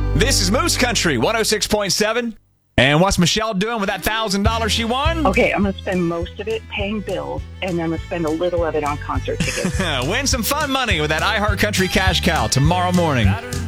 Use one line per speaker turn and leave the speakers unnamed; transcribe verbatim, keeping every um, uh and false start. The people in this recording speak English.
This is Moose Country one oh six point seven. And what's Michelle doing with that one thousand dollars she won?
Okay, I'm going to spend most of it paying bills, and then I'm going to spend a little of it on concert tickets.
Win some fun money with that iHeart Country Cash Cow tomorrow morning.